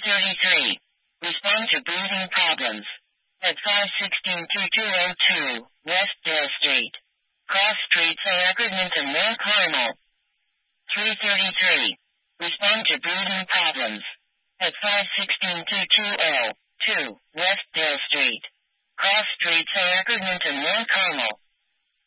333. Respond to breathing problems. At 516-2202, West Dale Street. Cross Street, Edmonton, North Carmel. 333. Respond to breathing problems. At 516-2202,